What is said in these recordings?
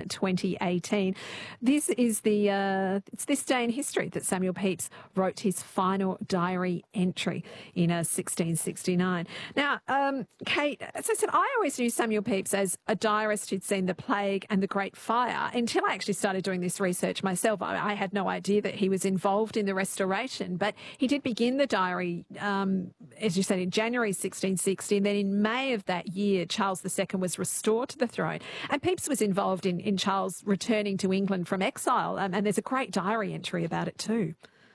2018. This is it's this day in history that Samuel Pepys wrote his final diary entry in 1669. Now, Kate, as I said, I always knew Samuel Pepys as a diarist who'd seen the plague and the Great Fire until I actually started doing this research myself. I had no idea that he was involved in the Restoration, but he did begin the diary, as you said, in January 1660, and then in May of that year, Charles II was restored to the throne. And Pepys was involved in Charles returning to England from exile, and there's a great diary entry about it too.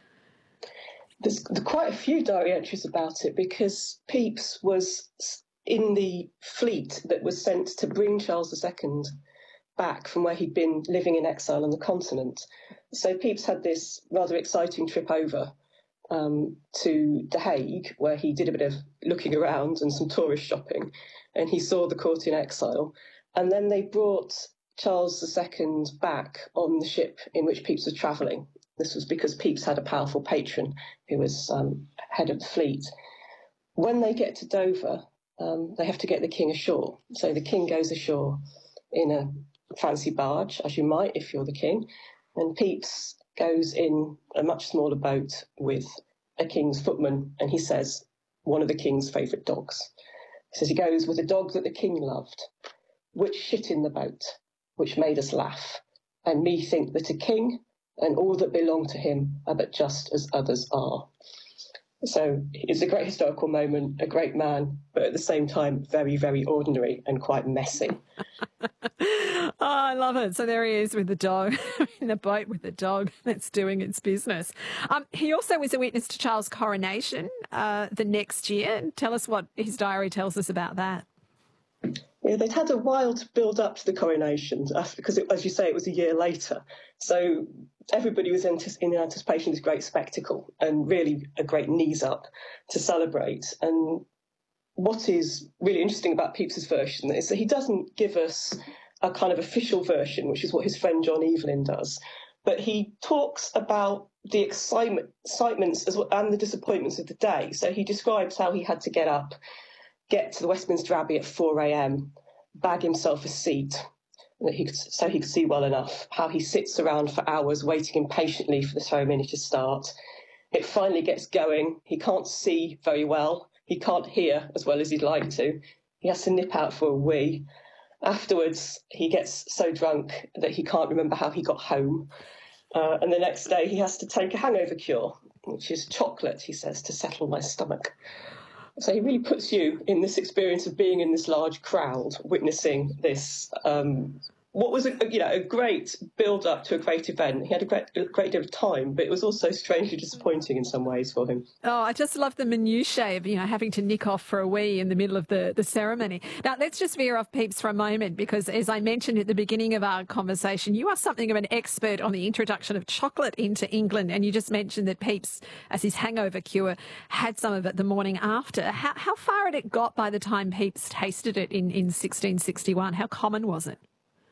There's quite a few diary entries about it because Pepys was in the fleet that was sent to bring Charles II back from where he'd been living in exile on the continent. So Pepys had this rather exciting trip over to The Hague, where he did a bit of looking around and some tourist shopping, and he saw the court in exile. And then they brought Charles II back on the ship in which Pepys was travelling. This was because Pepys had a powerful patron who was head of the fleet. When they get to Dover, they have to get the king ashore. So the king goes ashore in a fancy barge, as you might if you're the king, and Pepys goes in a much smaller boat with a king's footman, and he says, one of the king's favourite dogs. He says he goes with a dog that the king loved, which shit in the boat, which made us laugh, and me think that a king and all that belong to him are but just as others are. So it's a great historical moment, a great man, but at the same time, very, very ordinary and quite messy. Oh, I love it. So there he is with the dog, in the boat with the dog that's doing its business. He also was a witness to Charles' coronation the next year. Tell us what his diary tells us about that. Yeah, they'd had a while to build up to the coronation because, as you say, it was a year later. So everybody was in anticipation of this great spectacle and really a great knees up to celebrate. And what is really interesting about Pepys's version is that he doesn't give us a kind of official version, which is what his friend John Evelyn does. But he talks about the excitements and the disappointments of the day. So he describes how he had to get up, get to the Westminster Abbey at 4 a.m, bag himself a seat so he could see well enough, how he sits around for hours waiting impatiently for the ceremony to start. It finally gets going. He can't see very well. He can't hear as well as he'd like to. He has to nip out for a wee. Afterwards, he gets so drunk that he can't remember how he got home. And the next day, he has to take a hangover cure, which is chocolate, he says, to settle my stomach. So he really puts you in this experience of being in this large crowd, witnessing this, what was a great build-up to a great event. He had a great deal of time, but it was also strangely disappointing in some ways for him. Oh, I just love the minutiae of, having to nick off for a wee in the middle of the ceremony. Now, let's just veer off Pepys for a moment, because as I mentioned at the beginning of our conversation, you are something of an expert on the introduction of chocolate into England, and you just mentioned that Pepys, as his hangover cure, had some of it the morning after. How far had it got by the time Pepys tasted it in 1661? How common was it?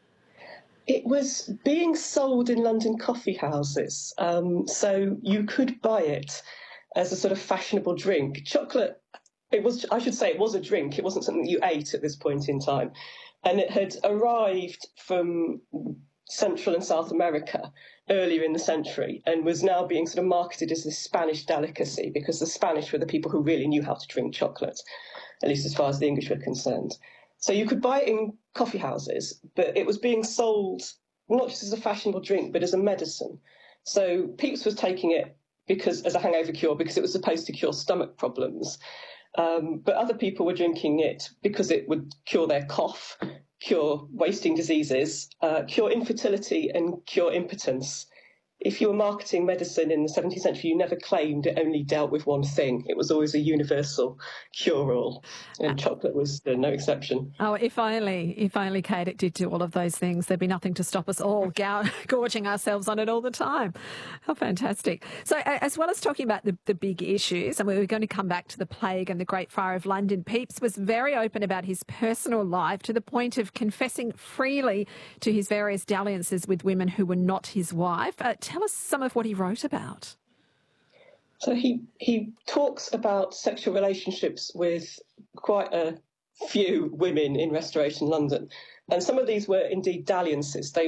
It was being sold in London coffee houses, so you could buy it as a sort of fashionable drink. Chocolate, it was a drink. It wasn't something that you ate at this point in time. And it had arrived from Central and South America earlier in the century and was now being sort of marketed as this Spanish delicacy, because the Spanish were the people who really knew how to drink chocolate, at least as far as the English were concerned. So you could buy it in coffee houses, but it was being sold not just as a fashionable drink, but as a medicine. So Pepys was taking it as a hangover cure because it was supposed to cure stomach problems. But other people were drinking it because it would cure their cough, cure wasting diseases, cure infertility and cure impotence. If you were marketing medicine in the 17th century, you never claimed it only dealt with one thing. It was always a universal cure-all, and chocolate was no exception. Oh, if only, Kate, it did do all of those things. There'd be nothing to stop us all gorging ourselves on it all the time. How fantastic. So as well as talking about the big issues, and we were going to come back to the plague and the Great Fire of London, Pepys was very open about his personal life, to the point of confessing freely to his various dalliances with women who were not his wife. Tell us some of what he wrote about. So he talks about sexual relationships with quite a few women in Restoration London. And some of these were indeed dalliances. They